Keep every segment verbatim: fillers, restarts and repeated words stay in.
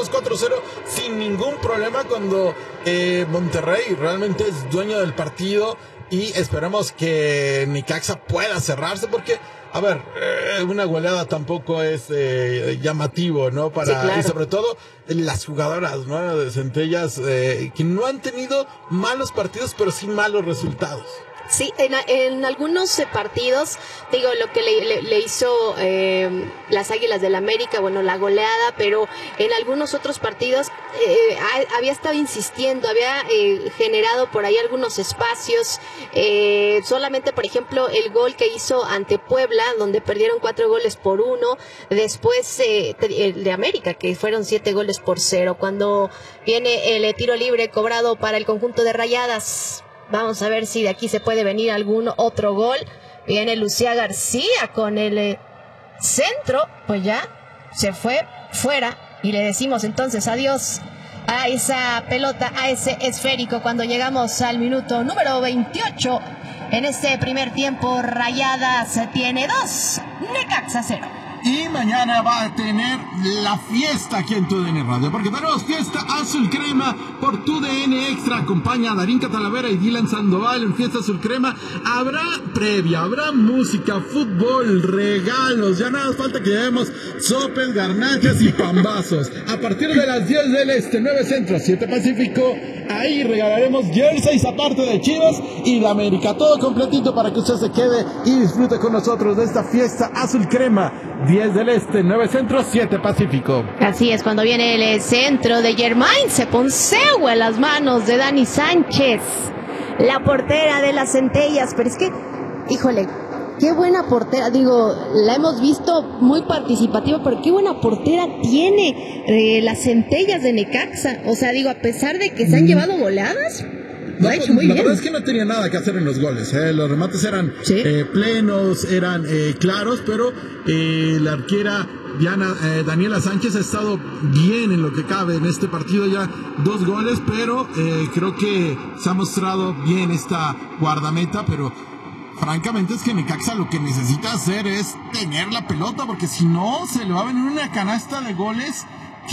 ganamos cuatro cero sin ningún problema cuando eh, Monterrey realmente es dueño del partido y esperemos que Necaxa pueda cerrarse porque, a ver, eh, una goleada tampoco es eh, llamativo, ¿no? Para, sí, claro. Y sobre todo las jugadoras, ¿no? De Centellas, eh, que no han tenido malos partidos, pero sí malos resultados. Sí, en, en algunos eh, partidos, digo, lo que le, le, le hizo eh, las Águilas del América, bueno, la goleada, pero en algunos otros partidos eh, ha, había estado insistiendo, había eh, generado por ahí algunos espacios, eh, solamente, por ejemplo, el gol que hizo ante Puebla, donde perdieron cuatro goles por uno, después eh, el de América, que fueron siete goles por cero, cuando viene el tiro libre cobrado para el conjunto de Rayadas. Vamos a ver si de aquí se puede venir algún otro gol. Viene Lucía García con el eh, centro. Pues ya se fue fuera. Y le decimos entonces adiós a esa pelota, a ese esférico. Cuando llegamos al minuto número veintiocho. En este primer tiempo, Rayadas tiene dos, Necaxa cero. Y mañana va a tener la fiesta aquí en Tu D N Radio, porque tenemos fiesta azul crema por Tu D N Extra. Acompaña a Darín Catalavera y Dylan Sandoval en fiesta azul crema. Habrá previa, habrá música, fútbol, regalos. Ya nada falta que llevemos sopes, garnachas y pambazos. A partir de las diez del Este, nueve Centro, siete Pacífico, ahí regalaremos jerseys aparte de Chivas y de América. Todo completito para que usted se quede y disfrute con nosotros de esta fiesta azul crema. diez del Este, nueve Centro, siete Pacífico. Así es, cuando viene el centro de Germain Ponceu en las manos de Dani Sánchez, la portera de las Centellas. Pero es que, híjole, qué buena portera. Digo, la hemos visto muy participativa, pero qué buena portera tiene eh, las Centellas de Necaxa. O sea, digo, a pesar de que se han mm. llevado voladas, lo ha hecho muy la bien. verdad es que no tenía nada que hacer en los goles, ¿eh? Los remates eran ¿Sí? eh, plenos, eran eh, claros, pero eh, la arquera Diana, eh, Daniela Sánchez ha estado bien en lo que cabe en este partido, ya dos goles, pero eh, creo que se ha mostrado bien esta guardameta, pero francamente es que Necaxa lo que necesita hacer es tener la pelota, porque si no se le va a venir una canasta de goles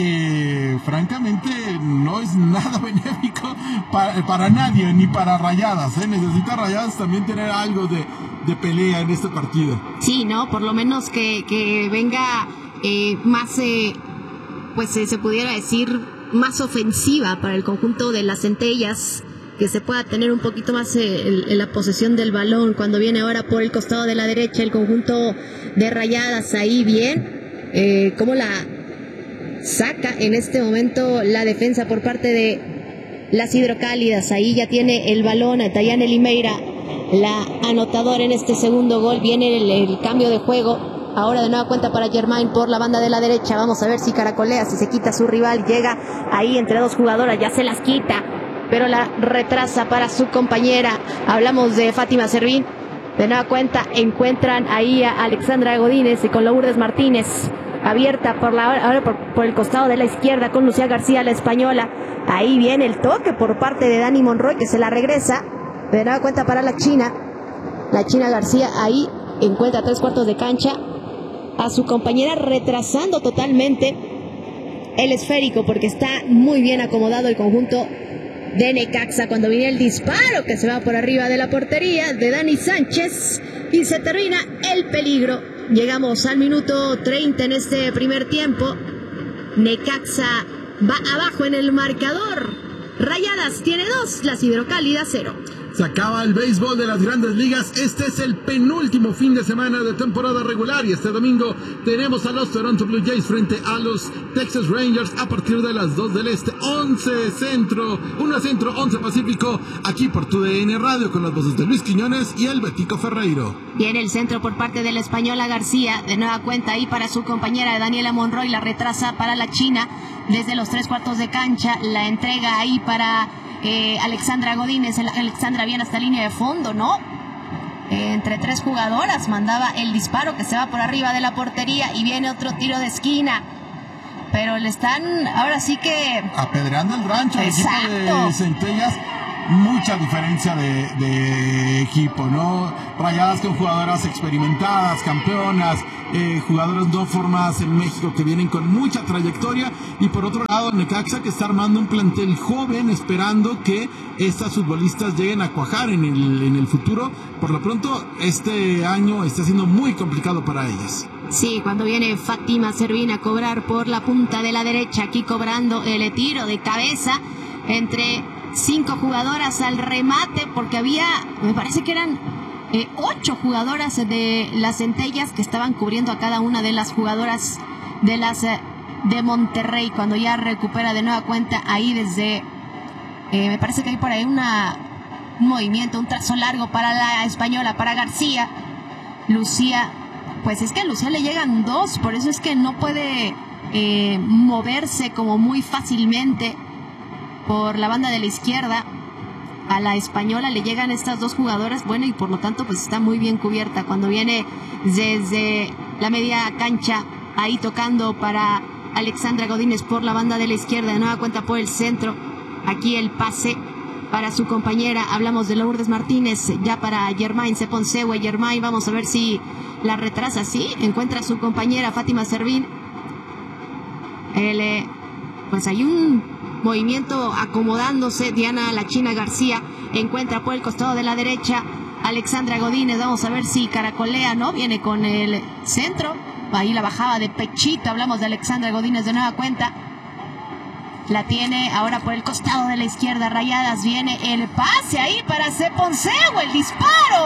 que francamente no es nada benéfico para, para nadie, ni para Rayadas, ¿eh? Necesita Rayadas también tener algo de, de pelea en este partido. Sí, ¿no? Por lo menos que, que venga eh, más, eh, pues eh, se pudiera decir, más ofensiva para el conjunto de las Centellas, que se pueda tener un poquito más eh, en, en la posesión del balón. Cuando viene ahora por el costado de la derecha el conjunto de Rayadas, ahí bien, eh, como la saca en este momento la defensa por parte de las Hidrocálidas. Ahí ya tiene el balón a Tayane Limeira, la anotadora en este segundo gol. Viene el, el cambio de juego. Ahora de nueva cuenta para Germain por la banda de la derecha. Vamos a ver si caracolea, si se quita a su rival. Llega ahí entre dos jugadoras, ya se las quita, pero la retrasa para su compañera. Hablamos de Fátima Servín. De nueva cuenta encuentran ahí a Alexandra Godínez y con Lourdes Martínez. Abierta por, la, ahora por, por el costado de la izquierda con Lucía García, la española. Ahí viene el toque por parte de Dani Monroy, que se la regresa. De nueva cuenta para la China. La China García ahí encuentra tres cuartos de cancha a su compañera, retrasando totalmente el esférico, porque está muy bien acomodado el conjunto de Necaxa. Cuando viene el disparo que se va por arriba de la portería de Dani Sánchez y se termina el peligro. Llegamos al minuto treinta en este primer tiempo. Necaxa va abajo en el marcador. Rayadas tiene dos, las Hidrocálidas cero. Se acaba el béisbol de las Grandes Ligas. Este es el penúltimo fin de semana de temporada regular y este domingo tenemos a los Toronto Blue Jays frente a los Texas Rangers a partir de las dos del Este, once Centro, uno Centro, once Pacífico, aquí por Tu D N Radio con las voces de Luis Quiñones y el Betico Ferreiro. Viene el centro por parte de la española García, de nueva cuenta ahí para su compañera Daniela Monroy, la retrasa para la China desde los tres cuartos de cancha, la entrega ahí para Eh, Alexandra Godínez. Alexandra viene hasta línea de fondo, ¿no? Eh, entre tres jugadoras mandaba el disparo que se va por arriba de la portería y viene otro tiro de esquina, pero le están ahora sí que apedreando el rancho. Exacto. El equipo de Centellas mucha diferencia de, de equipo, ¿no? Rayadas con jugadoras experimentadas, campeonas, eh, jugadoras no formadas en México que vienen con mucha trayectoria, y por otro lado Necaxa, que está armando un plantel joven esperando que estas futbolistas lleguen a cuajar en el, en el futuro. Por lo pronto este año está siendo muy complicado para ellas. Sí, cuando viene Fátima Servín a cobrar por la punta de la derecha, aquí cobrando el tiro de cabeza entre cinco jugadoras al remate, porque había, me parece que eran eh, ocho jugadoras de las Centellas que estaban cubriendo a cada una de las jugadoras de las eh, de Monterrey. Cuando ya recupera de nueva cuenta ahí desde, eh, me parece que hay por ahí una, un movimiento, un trazo largo para la española, para García. Lucía, pues es que a Lucía le llegan dos, por eso es que no puede eh, moverse como muy fácilmente por la banda de la izquierda. A la española le llegan estas dos jugadoras, bueno, y por lo tanto pues está muy bien cubierta. Cuando viene desde la media cancha, ahí tocando para Alexandra Godínez por la banda de la izquierda, de nueva cuenta por el centro, aquí el pase para su compañera, hablamos de Lourdes Martínez, ya para Germain Seponsehue. Germain, vamos a ver si la retrasa, sí, encuentra a su compañera Fátima Servín. El, eh, pues hay un movimiento acomodándose. Diana La China García encuentra por el costado de la derecha Alexandra Godínez, vamos a ver si caracolea, ¿no? Viene con el centro, ahí la bajaba de pechito, hablamos de Alexandra Godínez de nueva cuenta. La tiene ahora por el costado de la izquierda, Rayadas, viene el pase ahí para Seponsehue, el disparo.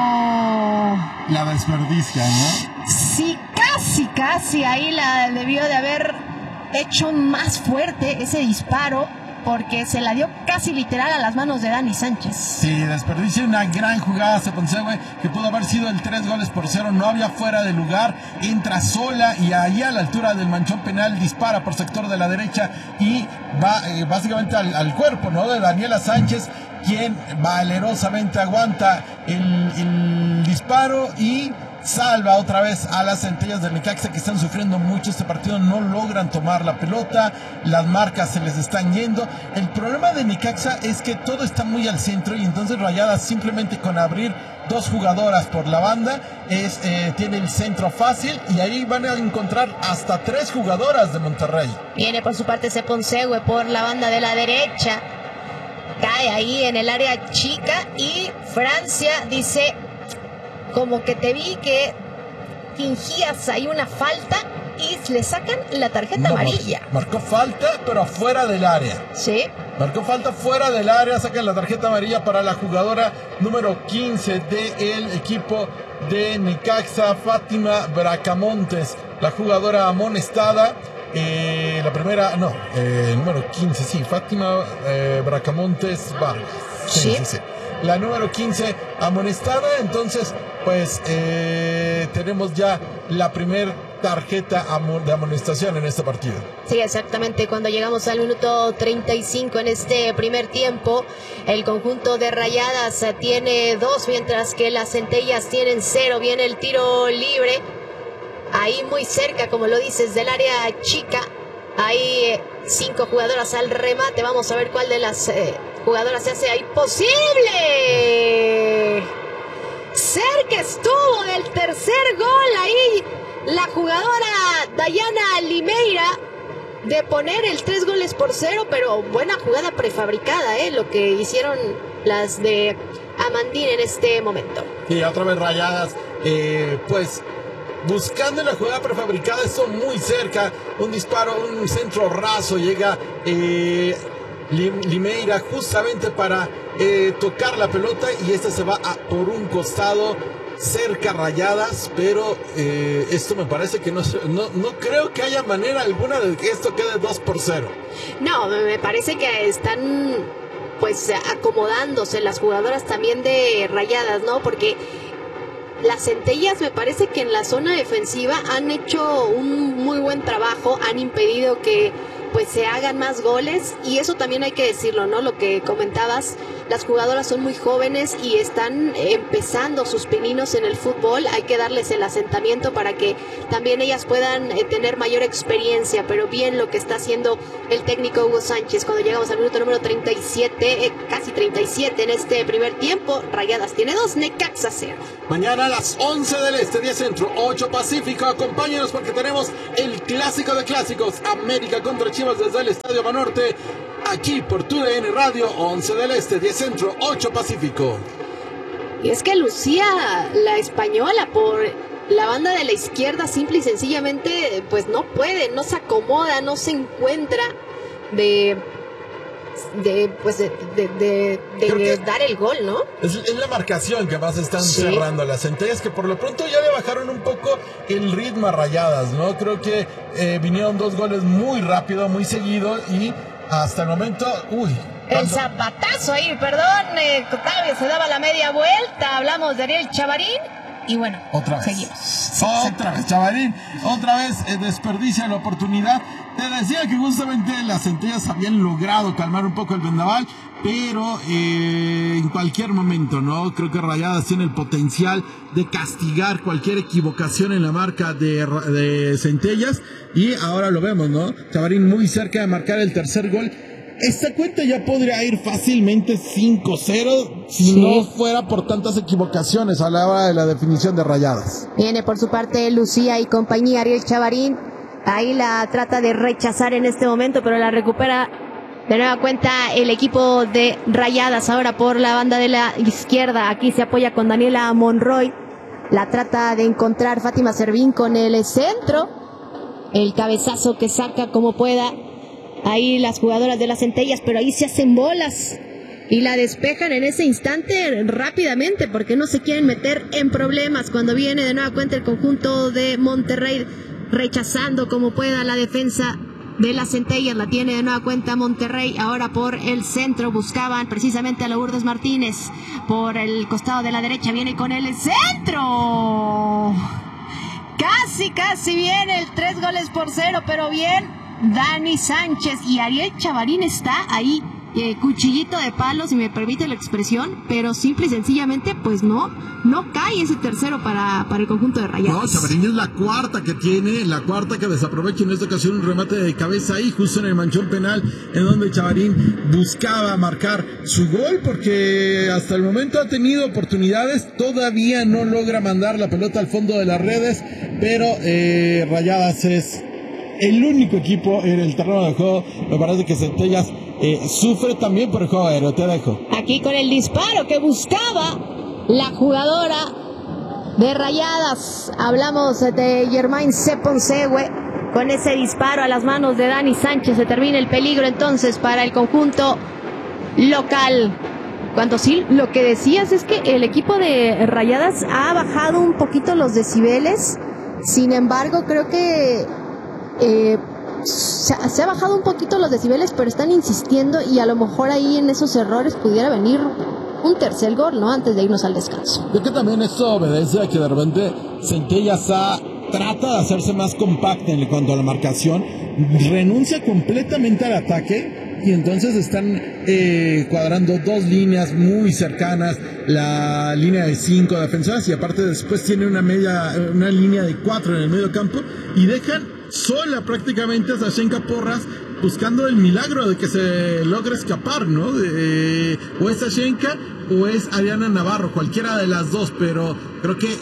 La desperdicia, ¿no? Sí, casi, casi ahí la debió de haber hecho más fuerte ese disparo, porque se la dio casi literal a las manos de Dani Sánchez. Sí, desperdicia una gran jugada Seponsehue, que pudo haber sido el tres goles por cero, no había fuera de lugar, entra sola y ahí a la altura del manchón penal dispara por sector de la derecha y va eh, básicamente al, al cuerpo, ¿no?, de Daniela Sánchez, quien valerosamente aguanta el, el disparo y salva otra vez a las Centellas del Necaxa, que están sufriendo mucho este partido. No logran tomar la pelota, las marcas se les están yendo. El problema de Necaxa es que todo está muy al centro, y entonces Rayadas simplemente con abrir dos jugadoras por la banda es, eh, tiene el centro fácil, y ahí van a encontrar hasta tres jugadoras de Monterrey. Viene por su parte Seponsehue por la banda de la derecha, cae ahí en el área chica y Francia dice: como que te vi que fingías ahí una falta, y le sacan la tarjeta no, amarilla. Marcó falta, pero fuera del área. Sí. Marcó falta fuera del área, sacan la tarjeta amarilla para la jugadora número quince del equipo de Necaxa, Fátima Bracamontes, la jugadora amonestada. Eh, la primera, no, eh, número quince, sí, Fátima eh, Bracamontes Vargas. Sí, sí, sí, sí. La número quince amonestada. Entonces, pues eh, tenemos ya la primera tarjeta de amonestación en este partido. Sí, exactamente. Cuando llegamos al minuto treinta y cinco en este primer tiempo, el conjunto de Rayadas tiene dos, mientras que las Centellas tienen cero. Viene el tiro libre, ahí muy cerca, como lo dices, del área chica. Hay cinco jugadoras al remate. Vamos a ver cuál de las eh, jugadoras se hace ahí posible. Cerca estuvo del tercer gol ahí la jugadora Dayana Limeira de poner el tres goles por cero, pero buena jugada prefabricada, eh, lo que hicieron las de Amandín en este momento. Y otra vez Rayadas, eh, pues buscando la jugada prefabricada, esto muy cerca, un disparo, un centro raso, llega eh, Limeira justamente para eh, tocar la pelota, y esta se va a, por un costado, cerca Rayadas, pero eh, esto me parece que no, no, no creo que haya manera alguna de que esto quede dos por cero. No, me parece que están pues acomodándose las jugadoras también de Rayadas, ¿no? Porque las Centellas me parece que en la zona defensiva han hecho un muy buen trabajo, han impedido que pues se hagan más goles, y eso también hay que decirlo, ¿no? Lo que comentabas, las jugadoras son muy jóvenes y están empezando sus pininos en el fútbol, hay que darles el asentamiento para que también ellas puedan eh, tener mayor experiencia, pero bien lo que está haciendo el técnico Hugo Sánchez cuando llegamos al minuto número treinta y siete, eh, casi treinta y siete en este primer tiempo. Rayadas tiene dos, Necaxa cero. Mañana a las once del Este, diez Centro, ocho Pacífico, acompáñenos porque tenemos el clásico de clásicos, América contra Chivas desde el Estadio Banorte, aquí por T U D N Radio, once del Este, diez Centro, ocho Pacífico. Y es que Lucía, la española, por la banda de la izquierda, simple y sencillamente, pues no puede, no se acomoda, no se encuentra de... de pues de, de, de, de dar el gol, ¿no? Es, es la marcación que más están sí. cerrando las Centellas, que por lo pronto ya le bajaron un poco el ritmo a Rayadas, ¿no? Creo que eh, vinieron dos goles muy rápido, muy seguido, y hasta el momento, uy. El zapatazo ahí, perdón, eh, Octavio se daba la media vuelta, hablamos de Ariel Chavarín. Y bueno, otra vez. Seguimos. Sí, otra vez, Chavarín. Otra vez eh, desperdicia la oportunidad. Te decía que justamente las Centellas habían logrado calmar un poco el vendaval, pero eh, en cualquier momento, ¿no? Creo que Rayadas tiene el potencial de castigar cualquier equivocación en la marca de, de Centellas. Y ahora lo vemos, ¿no? Chavarín muy cerca de marcar el tercer gol. Esta cuenta ya podría ir fácilmente cinco cero si sí. no fuera por tantas equivocaciones a la hora de la definición de Rayadas. Viene por su parte Lucía y compañía, Ariel Chavarín. Ahí la trata de rechazar en este momento, pero la recupera de nueva cuenta el equipo de Rayadas. Ahora por la banda de la izquierda. Aquí se apoya con Daniela Monroy. La trata de encontrar Fátima Servín con el centro. El cabezazo que saca como pueda. Ahí las jugadoras de las Centellas, pero ahí se hacen bolas y la despejan en ese instante rápidamente porque no se quieren meter en problemas. Cuando viene de nueva cuenta el conjunto de Monterrey rechazando como pueda la defensa de las Centellas, la tiene de nueva cuenta Monterrey. Ahora por el centro buscaban precisamente a Lourdes Martínez por el costado de la derecha, viene con el centro, casi casi viene el tres goles por cero, pero bien Dani Sánchez, y Ariel Chavarín está ahí, eh, cuchillito de palo, si me permite la expresión, pero simple y sencillamente, pues no, no cae ese tercero para, para el conjunto de Rayadas. No, Chavarín es la cuarta que tiene, la cuarta que desaprovecha en esta ocasión un remate de cabeza ahí, justo en el manchón penal, en donde Chavarín buscaba marcar su gol, porque hasta el momento ha tenido oportunidades, todavía no logra mandar la pelota al fondo de las redes, pero eh, Rayadas es el único equipo en el terreno de juego. Me parece que Centellas eh, sufre también por el juego aéreo. Te dejo. Aquí con el disparo que buscaba la jugadora de Rayadas. Hablamos de Germain Seponsegue. Con ese disparo a las manos de Dani Sánchez se termina el peligro entonces para el conjunto local. Cuando sí, lo que decías es que el equipo de Rayadas ha bajado un poquito los decibeles. Sin embargo, creo que Eh, se, se ha bajado un poquito los decibeles, pero están insistiendo y a lo mejor ahí en esos errores pudiera venir un tercer gol, ¿no? Antes de irnos al descanso. Yo creo que también esto obedece a que de repente Centellas ha, trata de hacerse más compacta en cuanto a la marcación, renuncia completamente al ataque y entonces están eh, cuadrando dos líneas muy cercanas, la línea de cinco defensoras y aparte después tiene una media, una línea de cuatro en el medio campo y dejan sola prácticamente a Sashenka Porras buscando el milagro de que se logre escapar, ¿no? De, eh, o es Sashenka o es Adriana Navarro, cualquiera de las dos, pero creo que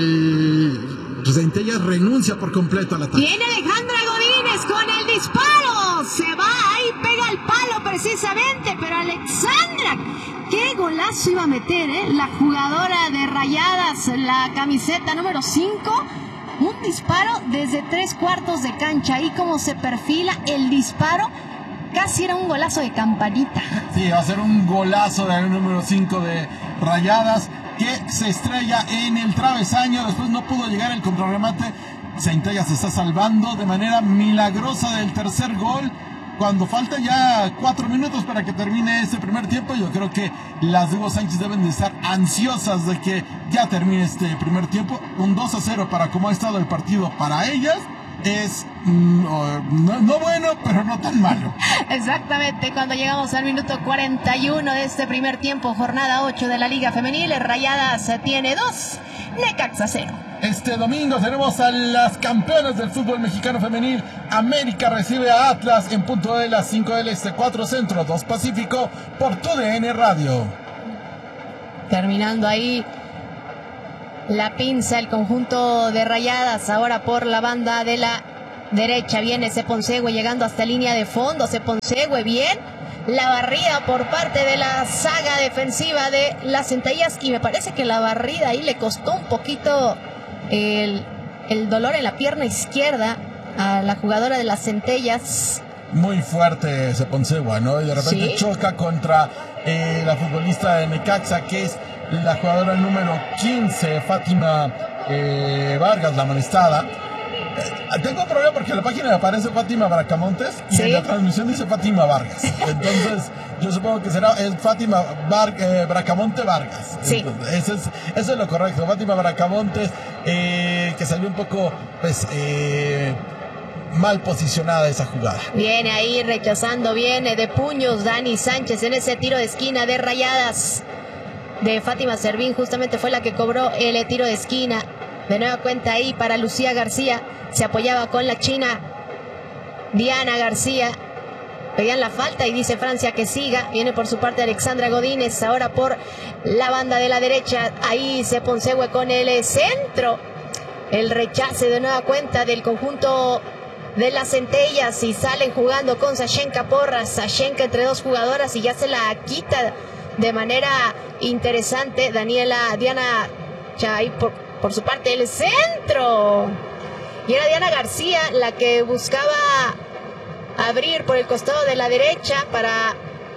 el Centellas renuncia por completo al ataque. Viene Alejandra Godínez con el disparo, se va ahí, pega el palo precisamente, pero Alexandra, qué golazo iba a meter, ¿eh? La jugadora de Rayadas, la camiseta número cinco. Un disparo desde tres cuartos de cancha. Ahí como se perfila el disparo, casi era un golazo de campanita. Sí, va a ser un golazo del número cinco de Rayadas, que se estrella en el travesaño. Después no pudo llegar el contrarremate. Centellas se está salvando de manera milagrosa del tercer gol. Cuando faltan ya cuatro minutos para que termine este primer tiempo, yo creo que las de Hugo Sánchez deben de estar ansiosas de que ya termine este primer tiempo. Un dos a cero para cómo ha estado el partido para ellas. es no, no, no bueno, pero no tan malo. Exactamente, cuando llegamos al minuto cuarenta y uno de este primer tiempo, jornada ocho de la Liga Femenil, Rayadas tiene dos, Necaxa cero. Este domingo tenemos a las campeonas del fútbol mexicano femenil. América recibe a Atlas en punto de las cinco del Este, cuatro Centro, dos Pacífico, por T U D N Radio. Terminando ahí la pinza, el conjunto de Rayadas, ahora por la banda de la derecha. Viene Seponsegüe llegando hasta línea de fondo. Seponsegüe bien. La barrida por parte de la saga defensiva de las Centellas. Y me parece que la barrida ahí le costó un poquito el, el dolor en la pierna izquierda a la jugadora de las Centellas. Muy fuerte Seponsegüe, ¿no? Y de repente ¿sí? choca contra eh, la futbolista de Necaxa, que es la jugadora número quince, Fátima eh, Vargas, la amonestada. Eh, tengo un problema porque en la página me aparece Fátima Bracamontes y ¿sí? en la transmisión dice Fátima Vargas. Entonces, yo supongo que será es Fátima Bar, eh, Bracamonte Vargas. Sí. Entonces, eso, es, eso es lo correcto. Fátima Bracamontes, eh, que salió un poco, pues, eh, mal posicionada esa jugada. Viene ahí rechazando, viene de puños Dani Sánchez en ese tiro de esquina de Rayadas. De Fátima Servín, justamente fue la que cobró el tiro de esquina. De nueva cuenta ahí para Lucía García. Se apoyaba con la china Diana García. Pedían la falta y dice Francia que siga. Viene por su parte Alexandra Godínez. Ahora por la banda de la derecha. Ahí Seponsegüe con el centro. El rechace de nueva cuenta del conjunto de las Centellas. Y salen jugando con Sashenka Porras. Sashenka entre dos jugadoras y ya se la quita de manera interesante Daniela Diana Chay por, por su parte el centro, y era Diana García la que buscaba abrir por el costado de la derecha para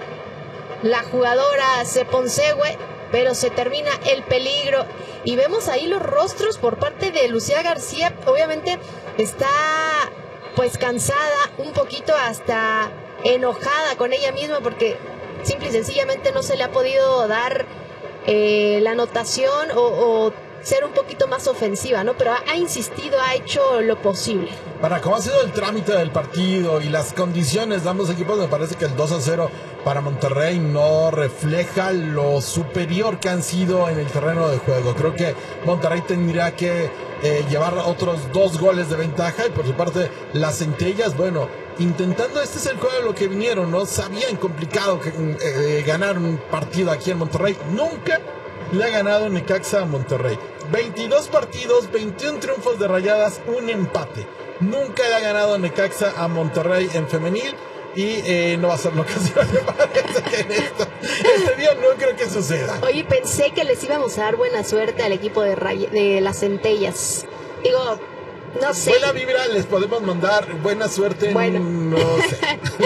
la jugadora Seponsegüe, pero se termina el peligro y vemos ahí los rostros por parte de Lucía García. Obviamente está pues cansada, un poquito hasta enojada con ella misma porque simple y sencillamente no se le ha podido dar eh, la anotación o, o ser un poquito más ofensiva, ¿no? Pero ha, ha insistido, ha hecho lo posible. Para cómo ha sido el trámite del partido y las condiciones de ambos equipos, me parece que el dos a cero para Monterrey no refleja lo superior que han sido en el terreno de juego. Creo que Monterrey tendría que eh, llevar otros dos goles de ventaja y por su parte las Centellas, bueno, intentando, este es el juego de lo que vinieron, ¿no? Sabían complicado que, eh, ganar un partido aquí en Monterrey. Nunca le ha ganado Necaxa a Monterrey. veintidós partidos, veintiún triunfos de Rayadas, un empate. Nunca le ha ganado Necaxa a Monterrey en femenil y eh, no va a ser lo que se me parece que en esto, este día no creo que suceda. Oye, pensé que les íbamos a dar buena suerte al equipo de, Ray- de las Centellas. Digo, no sé. Buena vibra, les podemos mandar buena suerte. Bueno. No sé.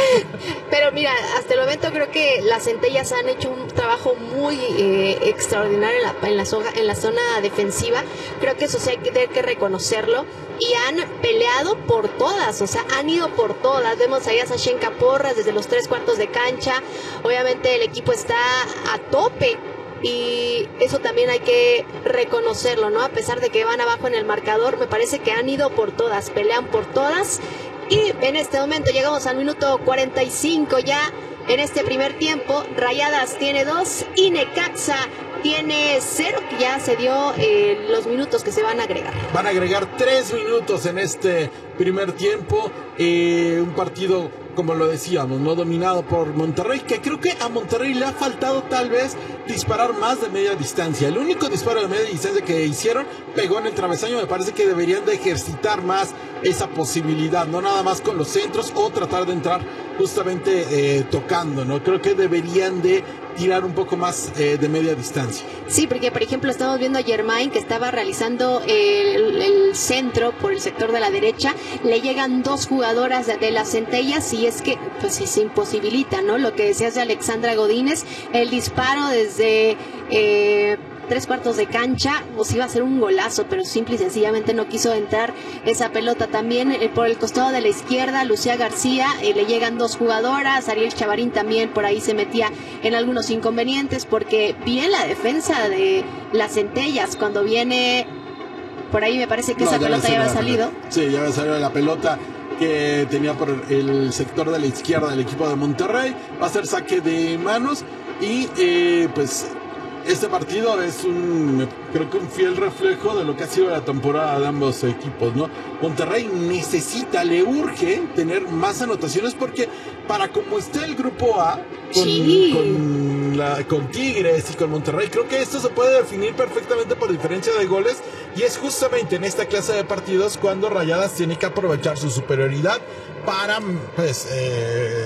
Pero mira, hasta el momento creo que las Centellas han hecho un trabajo muy eh, extraordinario en la, en, la zona, en la zona defensiva. Creo que eso sí hay que, hay que reconocerlo. Y han peleado por todas, o sea, han ido por todas. Vemos ahí a Sashenka Porras desde los tres cuartos de cancha. Obviamente el equipo está a tope. Y eso también hay que reconocerlo, ¿no? A pesar de que van abajo en el marcador, me parece que han ido por todas, pelean por todas. Y en este momento llegamos al minuto cuarenta y cinco ya en este primer tiempo. Rayadas tiene dos y Necaxa tiene cero, que ya se dio eh, los minutos que se van a agregar. Van a agregar tres minutos en este primer tiempo. Eh, un partido, como lo decíamos, no dominado por Monterrey, que creo que a Monterrey le ha faltado tal vez disparar más de media distancia. El único disparo de media distancia que hicieron pegó en el travesaño. Me parece que deberían de ejercitar más esa posibilidad, no nada más con los centros o tratar de entrar justamente eh, tocando, ¿no? Creo que deberían de tirar un poco más eh, de media distancia. Sí, porque por ejemplo estamos viendo a Germain que estaba realizando el, el centro por el sector de la derecha. Le llegan dos jugadoras de, de las Centellas y es que pues se imposibilita, ¿no? Lo que decías de Alexandra Godínez, el disparo desde eh, tres cuartos de cancha, pues iba a ser un golazo, pero simple y sencillamente no quiso entrar esa pelota. También eh, por el costado de la izquierda, Lucía García, eh, le llegan dos jugadoras. Ariel Chavarín también por ahí se metía en algunos inconvenientes, porque bien la defensa de las Centellas, cuando viene Por ahí me parece que no, esa ya pelota ya había salido. Sí, ya había salido la pelota que tenía por el sector de la izquierda del equipo de Monterrey. Va a ser saque de manos y eh, pues este partido es un, creo que un fiel reflejo de lo que ha sido la temporada de ambos equipos, ¿no? Monterrey necesita, le urge tener más anotaciones porque para como está el grupo A con, sí. con, la, con Tigres y con Monterrey, creo que esto se puede definir perfectamente por diferencia de goles y es justamente en esta clase de partidos cuando Rayadas tiene que aprovechar su superioridad para pues eh,